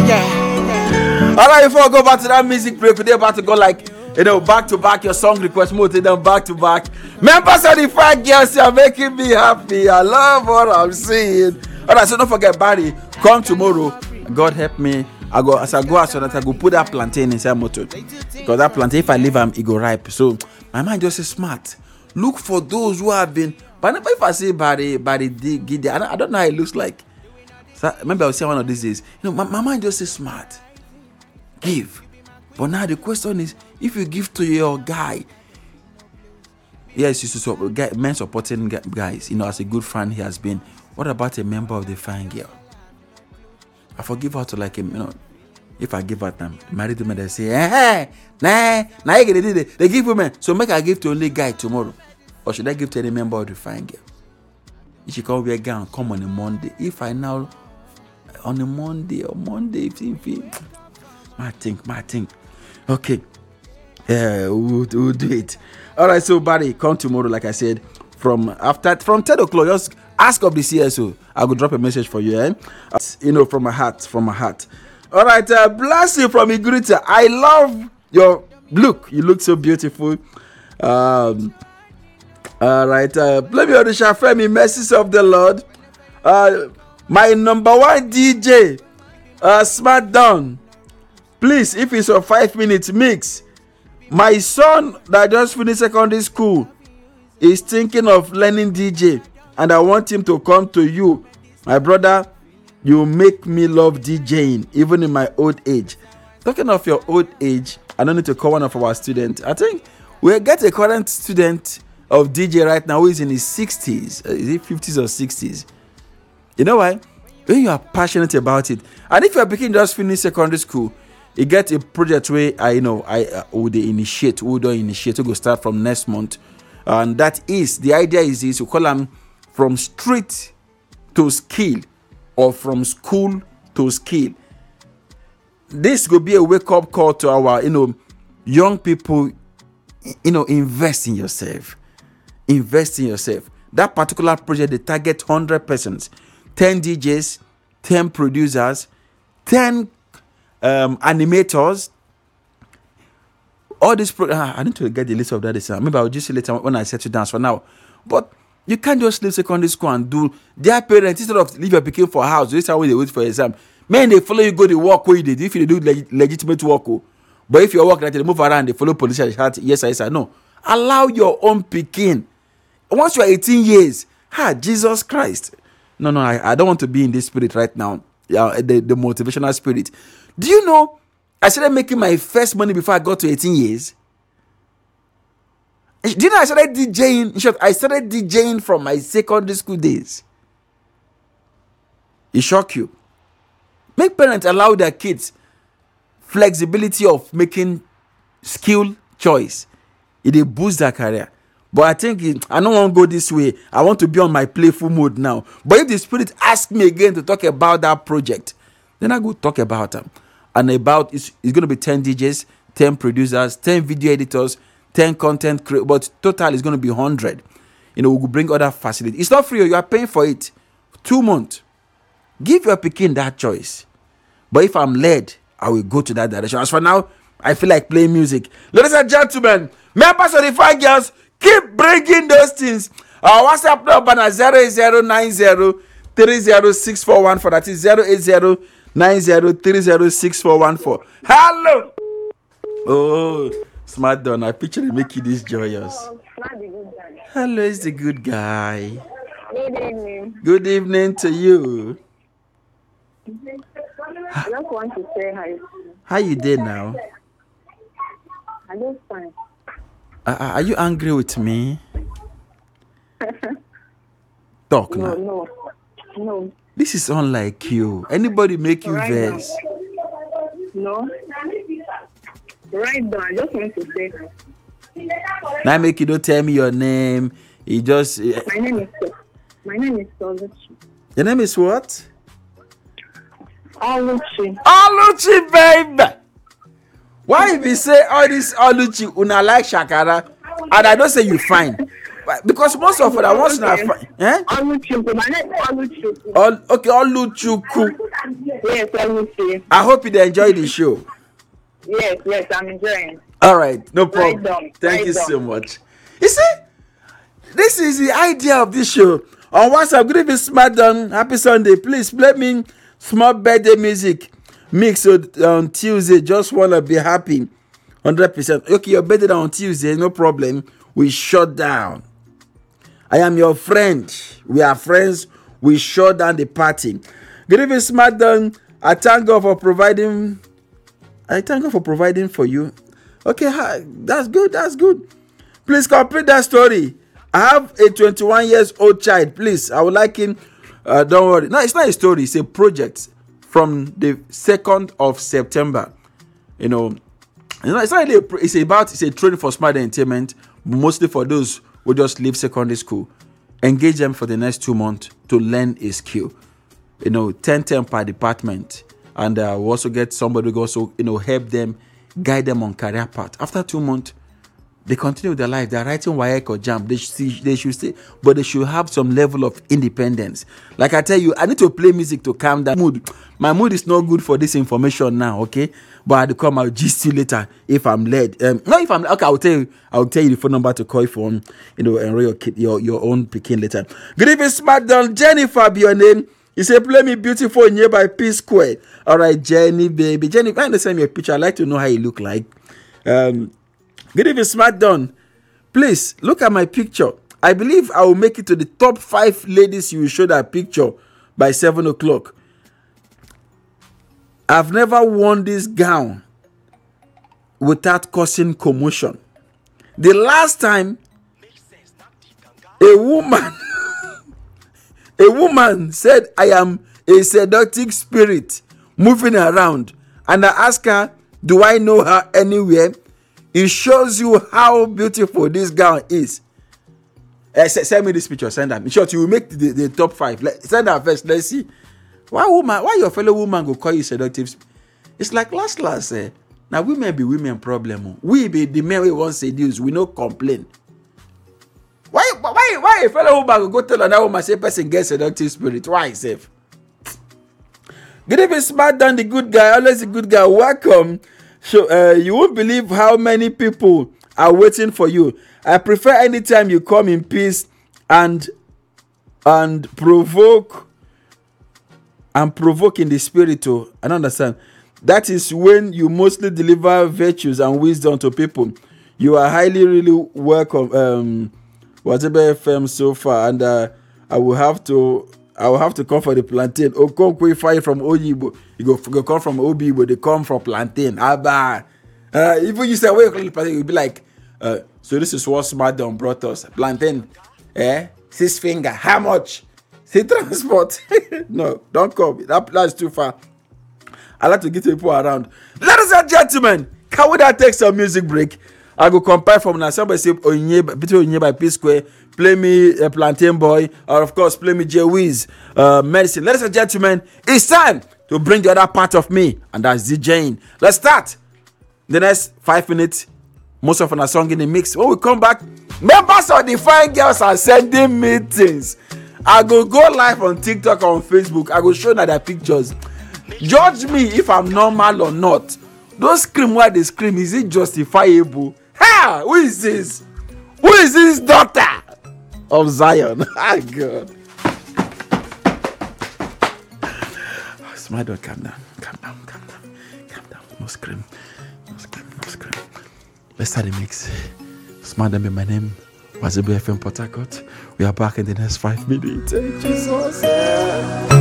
All right, before I go back to that music break, we're about to go like, back to back your song request mode, then back to back. Members of the Fine Girls, you're making me happy. I love what I'm seeing. All right, so don't forget, Barry, come tomorrow. God help me. I go outside, I go put that plantain inside motor, because that plantain, if I leave them, it go ripe. So my mind just is smart. Look for those who have been. But if I say Barry Gideon, I don't know how it looks like. So maybe I'll say one of these days. My mind just is smart. Give. But now the question is, if you give to your guy, yes, you support men supporting guys, as a good friend he has been. What about a member of the Fine Girl? I forgive her to like him, if I give her time, married women, they say, nah, they give women. So make I give to only guy tomorrow. Or should I give to any member of the Fine Girl? If she can't wear a gown, come on a Monday. If I now, on a Monday, if I think. Okay. Yeah, we'll do it. All right, so Barry, come tomorrow, like I said, from 10 o'clock, just ask of the CSO. I will drop a message for you, from my heart. All right, bless you from Igurita. I love your look. You look so beautiful. All right, play me on the Shafemi, Mercies of the Lord. My number one DJ, Smart Down. Please, if it's a 5 minutes mix. My son that just finished secondary school is thinking of learning DJ, and I want him to come to you. My brother, you make me love DJing, even in my old age. Talking of your old age, I don't need to call one of our students. I think we'll get a current student of DJ right now who is in his 60s. Is it 50s or 60s? You know why? When you are passionate about it, and if you are beginning just finish secondary school, you get a project where I would initiate, to go start from next month. And that is, the idea is to call them from street to skill, or from school to skill. This could be a wake-up call to our, young people, invest in yourself. Invest in yourself. That particular project, they target 100 persons, 10 DJs, 10 producers, 10 animators. All this I need to get the list of that. Maybe I'll just see later when I set you down for now. But you can't just leave secondary school and do their parents, instead of leave your pikin for a house. This is how they wait for exam. Men, they follow you, go the work where you did. If you do legitimate work, but if you work like they move around, they follow police and shout, yes, I know. Allow your own pikin. Once you are 18 years, Jesus Christ. No, I don't want to be in this spirit right now. The motivational spirit. Do you know, I started making my first money before I got to 18 years. Do you know I started DJing? In short, I started DJing from my secondary school days. It shock you. Make parents allow their kids flexibility of making skill choice. It boosts their career. But I think I don't want to go this way. I want to be on my playful mode now. But if the spirit asks me again to talk about that project, then I go talk about them. And about it's going to be 10 DJs, 10 producers, 10 video editors, 10 content creators, but total is going to be 100. We will bring other facilities. It's not free. You are paying for it. 2 months. Give your pikin that choice. But if I'm led, I will go to that direction. As for now, I feel like playing music. Ladies and gentlemen, members of the Fine Girls, keep bringing those things. Our WhatsApp number is 08090306414. That is 08090306414. Hello. Oh, Smart Done. I picture you making this joyous. Hello, is the good guy. Good evening. Good evening to you. I just want to say hi. How you doing now? I'm just fine. Are you angry with me? Talk now. No. This is unlike you. Anybody make you vex? No. Right now, I just want to say hi. Now make you don't tell me your name. You just. My name is Oluchi. Your name is what? Oluchi. Oluchi, baby. Why if you say all this Oluchi, una like Shakara, and I don't say you fine, because most of it I want to fine. Oluchi. My name is Oluchi. Okay, Oluchuku. Yes, let me see. I hope you enjoy the show. Yes, I'm enjoying. All right, no problem. Done. Thank you so much. You see, this is the idea of this show. On WhatsApp, good evening, Smart Done. Happy Sunday. Please play me small birthday music mix on Tuesday. Just want to be happy. 100%. Okay, your birthday on Tuesday, no problem. We shut down. I am your friend. We are friends. We shut down the party. Good evening, Smart Done. I thank God for providing for you. Okay, that's good. That's good. Please complete that story. I have a 21 years old child. Please, I would like him. Don't worry. No, it's not a story. It's a project from the 2nd of September. It's not really it's a training for smart entertainment, mostly for those who just leave secondary school. Engage them for the next 2 months to learn a skill. 10 per department. And we also get somebody who also, help them, guide them on career path. After 2 months, they continue their life. They're writing WAEC or JAM. They should stay, but they should have some level of independence. Like I tell you, I need to play music to calm down. My mood is not good for this information now, okay? But I'll gist you later if I'm led. Not if I'm okay. I'll tell you the phone number to call if you want, enroll your kid, your own picking later. Good evening, Smart Done. Jennifer, be your name. You say, play me Beautiful in here by P Square. All right, Jenny, baby. Jenny, if I understand me a picture, I'd like to know how you look like. Good evening, Smart Done. Please, look at my picture. I believe I will make it to the top 5 ladies you will show that picture by 7 o'clock. I've never worn this gown without causing commotion. The last time a woman said I am a seductive spirit moving around, and I asked her, do I know her anywhere? It shows you how beautiful this gown is. Send me this picture. Send them. In short, you will make the top 5. Send her first. Let's see. Why your fellow woman go call you seductive? It's like last. Now women be women problem. We be the men we want seduce. We no complain. Why a fellow woman go tell another woman say person gets seductive spirit? Why safe? Good evening, Smart Done, the good guy. Always a good guy. Welcome. So you won't believe how many people are waiting for you. I prefer anytime you come in peace and provoke in the spirit. I don't understand. That is when you mostly deliver virtues and wisdom to people. You are highly really welcome. Whatever FM so far, and I will have to come for the plantain. Come fire from Oyibo. You go come from Obibo. They come from plantain. Even you say where you call it plantain, you'll be like, so this is what Smart Done brought us. Plantain, 6 finger. How much? Say transport. No, don't come. That's too far. I like to get people around. Ladies and gentlemen, can we take some music break? I go compare from now. Somebody say Between by P Square. Play me Plantain Boy, or of course play me J Wiz, Medicine. Ladies and gentlemen, it's time to bring the other part of me, and that's DJing. Let's start. The next 5 minutes, most of our song in the mix. When we come back, members of the Fine Girls are sending me things. I go live on TikTok or on Facebook. I go show them their pictures. Judge me if I'm normal or not. Don't scream while they scream. Is it justifiable? Ha! Who is this? Who is this daughter of Zion? Ah, God. Smart Done, calm down. No scream. Let's start the mix. Smart Done be my name. Wazobo FM Port Harcourt. We are back in the next 5 minutes. Hey, Jesus.